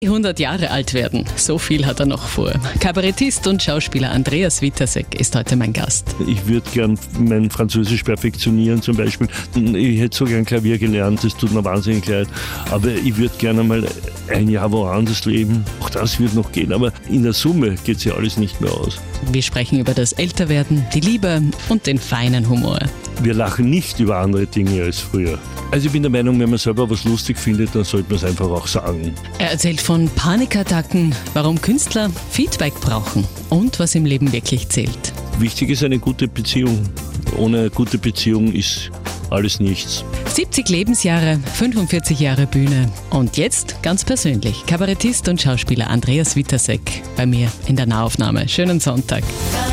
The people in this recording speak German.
100 Jahre alt werden, so viel hat er noch vor. Kabarettist und Schauspieler Andreas Witasek ist heute mein Gast. Ich würde gern mein Französisch perfektionieren zum Beispiel. Ich hätte so gern Klavier gelernt, das tut mir wahnsinnig leid. Aber ich würde gerne mal ein Jahr woanders leben. Auch das wird noch gehen, aber in der Summe geht es ja alles nicht mehr aus. Wir sprechen über das Älterwerden, die Liebe und den feinen Humor. Wir lachen nicht über andere Dinge als früher. Also ich bin der Meinung, wenn man selber was lustig findet, dann sollte man es einfach auch sagen. Er erzählt von Panikattacken, warum Künstler Feedback brauchen und was im Leben wirklich zählt. Wichtig ist eine gute Beziehung. Ohne eine gute Beziehung ist alles nichts. 70 Lebensjahre, 45 Jahre Bühne und jetzt ganz persönlich Kabarettist und Schauspieler Andreas Witasek bei mir in der Nahaufnahme. Schönen Sonntag.